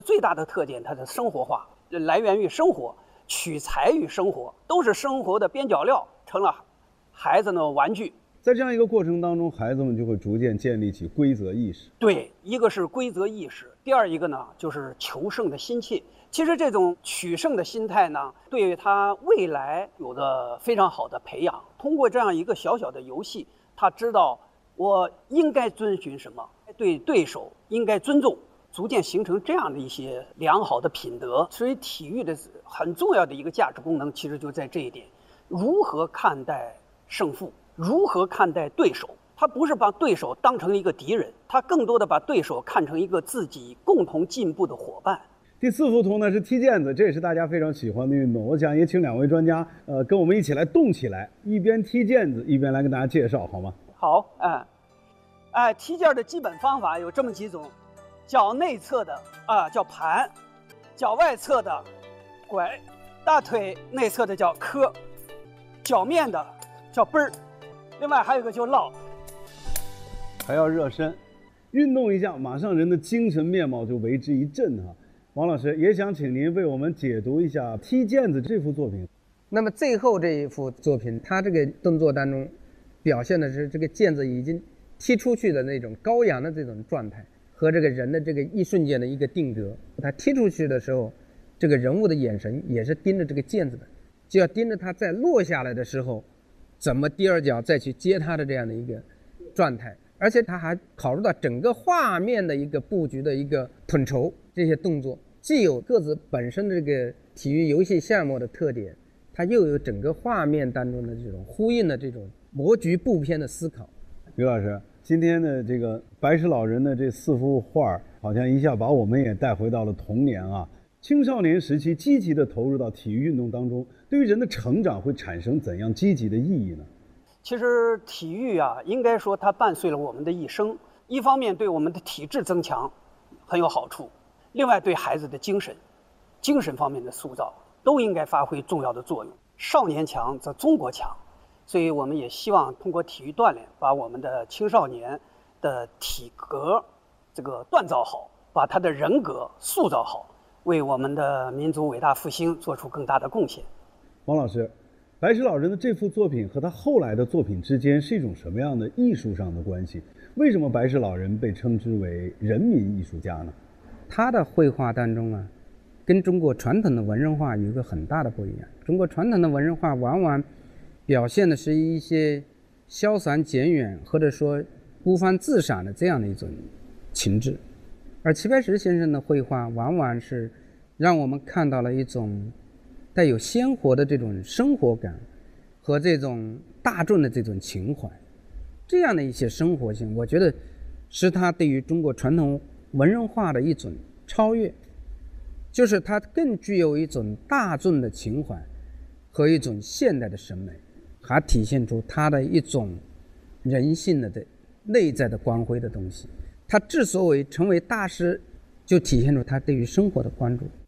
最大的特点，它的生活化，来源于生活，取材于生活，都是生活的边角料，成了孩子的玩具。 在这样一个过程当中，孩子们就会逐渐建立起规则意识。 对，一个是规则意识，第二一个呢就是求胜的心切。其实这种取胜的心态呢，对他未来有着非常好的培养。通过这样一个小小的游戏，他知道我应该遵循什么，对对手应该尊重，逐渐形成这样的一些良好的品德。所以体育的很重要的一个价值功能，其实就在这一点：如何看待胜负，如何看待对手。他不是把对手当成一个敌人，他更多的把对手看成一个自己共同进步的伙伴。 第4幅图呢是踢毽子，这也是大家非常喜欢的运动。我想也请2位专家，跟我们一起来动起来，一边踢毽子，一边来跟大家介绍，好吗？ 好，踢毽的基本方法有这么几种：脚内侧的叫盘，脚外侧的拐，大腿内侧的叫磕，脚面的叫奔儿，另外还有一个就落。 还要热身，运动一下，马上人的精神面貌就为之一振哈。王老师也想请您为我们解读一下踢毽子这幅作品。 那么最后这一幅作品，它这个动作当中表现的是这个毽子已经踢出去的那种高扬的这种状态，和这个人的这个一瞬间的一个定格。他踢出去的时候，这个人物的眼神也是盯着这个毽子的，就要盯着他在落下来的时候，怎么第二脚再去接他的这样的一个状态。而且他还考虑到整个画面的一个布局的一个统筹，这些动作既有各自本身的这个体育游戏项目的特点，它又有整个画面当中的这种呼应的这种谋局布片的思考。 于老师，今天的这个白石老人的这4幅画，好像一下把我们也带回到了童年啊。青少年时期积极的投入到体育运动当中，对于人的成长会产生怎样积极的意义呢？ 其实体育应该说它伴随了我们的一生，一方面对我们的体质增强很有好处，另外对孩子的精神方面的塑造都应该发挥重要的作用。少年强则中国强，所以我们也希望通过体育锻炼，把我们的青少年的体格这个锻造好，把他的人格塑造好，为我们的民族伟大复兴做出更大的贡献。 王老师，白石老人的这幅作品和他后来的作品之间是一种什么样的艺术上的关系？为什么白石老人被称之为人民艺术家呢？ 他的绘画当中跟中国传统的文人画有一个很大的不一样。中国传统的文人画往往表现的是一些潇洒简远，或者说孤芳自赏的这样的一种情致，而齐白石先生的绘画往往是让我们看到了一种带有鲜活的这种生活感和这种大众的这种情怀，这样的一些生活性，我觉得是他对于中国传统文人画的一种超越，就是它更具有一种大众的情怀和一种现代的审美，还体现出它的一种人性的内在的光辉的东西。它之所以成为大师，就体现出他对于生活的关注。